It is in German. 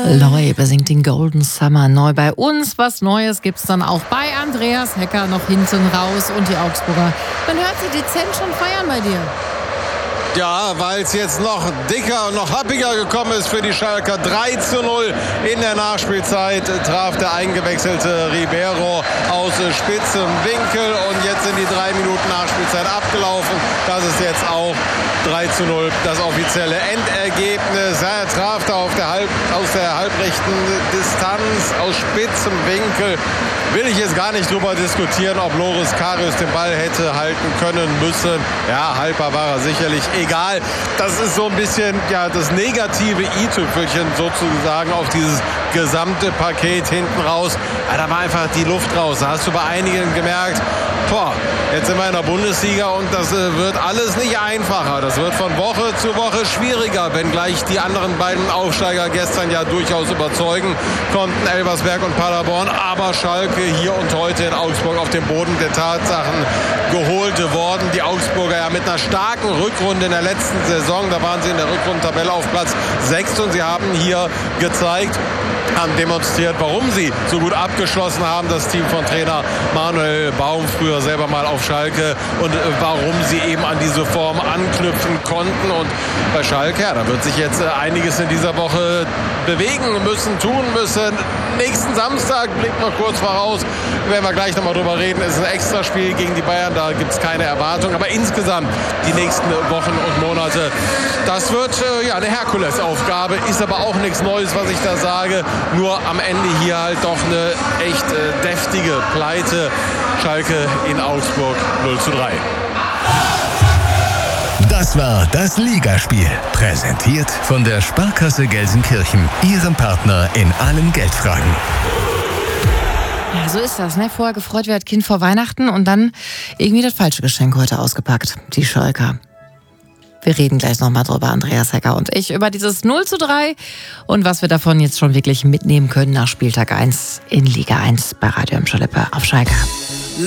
Loi besingt den Golden Summer neu bei uns. Was Neues gibt's dann auch bei Andreas Hecker noch hinten raus. Und die Augsburger, man hört sie dezent schon feiern bei dir. Ja, weil es jetzt noch dicker und noch happiger gekommen ist für die Schalker. 3:0 in der Nachspielzeit traf der eingewechselte Ribeiro aus spitzem Winkel. Und jetzt sind die 3 Minuten Nachspielzeit abgelaufen. Das ist jetzt auch 3:0 das offizielle Endergebnis. Ja, er traf da aus der halbrechten Distanz, aus spitzem Winkel. Will ich jetzt gar nicht drüber diskutieren, ob Loris Karius den Ball hätte halten können müssen. Ja, haltbar war er sicherlich. Egal, das ist so ein bisschen das negative i-Tüpfelchen sozusagen auf dieses gesamte Paket hinten raus. Ja, da war einfach die Luft raus. Da hast du bei einigen gemerkt, jetzt sind wir in der Bundesliga und das wird alles nicht einfacher. Das wird von Woche zu Woche schwieriger, wenngleich die anderen beiden Aufsteiger gestern ja durchaus überzeugen konnten, Elversberg und Paderborn. Aber Schalke hier und heute in Augsburg auf dem Boden der Tatsachen geholt worden. Die Augsburger ja mit einer starken Rückrunde in der letzten Saison. Da waren sie in der Rückrundentabelle auf Platz 6 und sie haben hier gezeigt, haben demonstriert, warum sie so gut abgeschlossen haben, das Team von Trainer Manuel Baum, früher selber mal auf Schalke, und warum sie eben an diese Form anknüpfen konnten. Und bei Schalke, da wird sich jetzt einiges in dieser Woche bewegen müssen, tun müssen. Nächsten Samstag, blicken wir kurz voraus, werden wir gleich nochmal drüber reden, ist ein Extraspiel gegen die Bayern, da gibt es keine Erwartung. Aber insgesamt die nächsten Wochen und Monate, das wird eine Herkulesaufgabe, ist aber auch nichts Neues, was ich da sage. Nur am Ende hier halt doch eine echt deftige Pleite. Schalke in Augsburg 0:3. Das war das Ligaspiel. Präsentiert von der Sparkasse Gelsenkirchen. Ihrem Partner in allen Geldfragen. Ja, so ist das, ne? Vorher gefreut wird Kind vor Weihnachten und dann irgendwie das falsche Geschenk heute ausgepackt. Die Schalker. Wir reden gleich nochmal drüber, Andreas Hecker und ich, über dieses 0:3 und was wir davon jetzt schon wirklich mitnehmen können nach Spieltag 1 in Liga 1 bei Radio Lippe auf Schalke.